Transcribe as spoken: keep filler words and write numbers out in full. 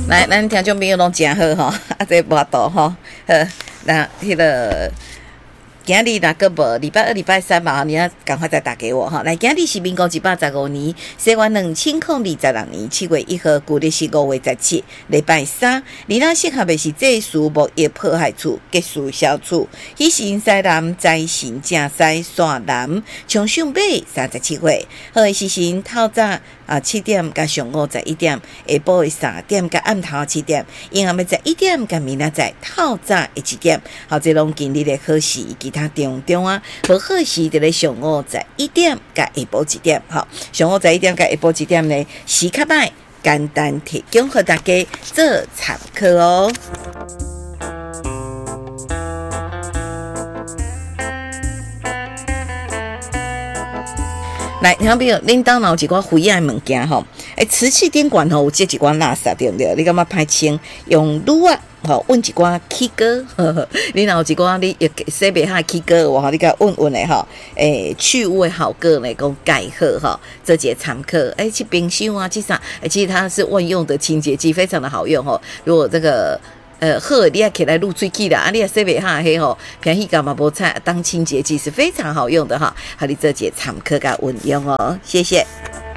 来，咱听众朋友拢真好吼，啊，这无多吼，好，那迄个。今日若个无礼拜二、礼拜三嘛，你要赶快再打给我哈。来，今日是民国一百十五年，西元两千零二十六年七月一号，旧历是五月十七，礼拜三。你那适合的是这树木叶破坏处，结束消除。喜神西南，灾神正西线南，冲上北三十七岁。好的时辰透早啊七点甲上午十一点，下晡的三点甲暗头七点，阴暗的十一点甲明仔载透早的七点。好，这拢今日的好事以及它中中啊，不好时就咧上午十一点甲下晡一点，好，上午十一点甲下晡一点呢，时刻摆简单提供给大家做参考哦。来，听朋友，恁当有一寡灰暗的物件吼，诶，瓷器顶管吼有这一寡垃圾对不对？你感觉歹清用卤啊？吼，温一寡起膏，你若有一寡你也洗袂下起膏，我吼你甲温温的吼，诶，去污的好膏呢，讲盖好吼，这节参考，诶，去冰箱啊，去啥？诶，其实它是万用的清洁剂，非常的好用吼。如果这个呃好，你也起来入喙齿啦，啊，你也洗袂下黑吼，便宜干嘛无菜当清洁剂是非常好用的哈。好，你这节参考甲运用哦，谢谢。